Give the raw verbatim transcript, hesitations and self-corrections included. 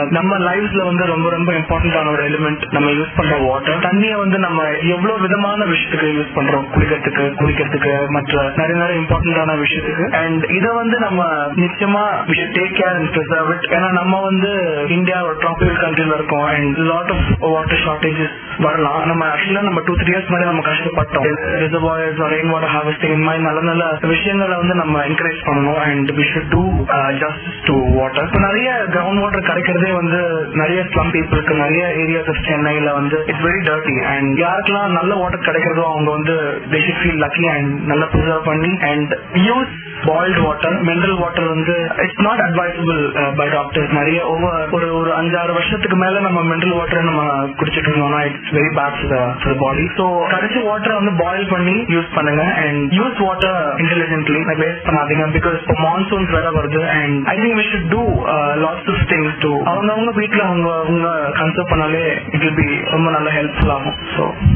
நம்ம லைஃப்ல வந்து ரொம்ப ரொம்ப இம்பார்ட்டன்டான ஒரு எலிமெண்ட் நம்ம யூஸ் பண்ற வாட்டர். தண்ணிய வந்து நம்ம எவ்வளவு விதமான விஷயத்துக்கு யூஸ் பண்றோம், குடிக்கிறதுக்கு, குடிக்கிறதுக்கு, மற்ற நிறைய நிறைய இம்பார்ட்டன்டான விஷயத்துக்கு. அண்ட் இதை வந்து நம்ம நிச்சயமா we should take care and preserve it. ஏன்னா நம்ம வந்து இந்தியா ஒரு ட்ராபிக்கல் கண்ட்ரில இருக்கோம் and lot of water shortages வரலாம். நம்ம ஆக்சுவலா நம்ம டூ த்ரீ இயர்ஸ் முன்னாடி நம்ம கஷ்டப்பட்டோம். ரிசர்வாயர்ஸ் ரெயின் வாட்டர் ஹார்வெஸ்டிங் இந்த மாதிரி நல்ல நல்ல விஷயங்களை வந்து நம்ம என்கரேஜ் பண்ணணும் and we should do justice to water. இப்போ நிறைய கிரவுண்ட் வாட்டர் கிடைக்கிறதே வந்து நிறைய ஸ்லம் பீப்புளுக்கு நிறைய ஏரியாஸ் ஆஃப் சென்னையில வந்து இட்ஸ் வெரி டர்ட்டி. அண்ட் யாருக்கெல்லாம் நல்ல வாட்டர் கிடைக்கிறதோ அவங்க வந்து they should feel lucky and நல்லா ப்ரிசர்வ் பண்ணி and use boiled water. Mineral water வந்து it's not advisable by doctors. நிறைய ஓவர் ஒரு ஒரு அஞ்சாறு வருஷத்துக்கு மேல நம்ம மினரல் வாட்டர் நம்ம குடிச்சிட்டு இருந்தோம்னா it's very bad for the body. So கடைசி வாட்டரை வந்து பாயில் பண்ணி யூஸ் பண்ணுங்க and use water intelligently, waste பண்ணாதீங்க. பிகாஸ் இப்போ மான்சூன்ஸ் வேற வருது and I think we should do lots of things to அவங்கவுங்க வீட்டுல அவங்க அவங்க கன்சர்வ் பண்ணாலே இட் வில் பி ரொம்ப நல்ல ஹெல்ப்ஃபுல் ஆகும். ஸோ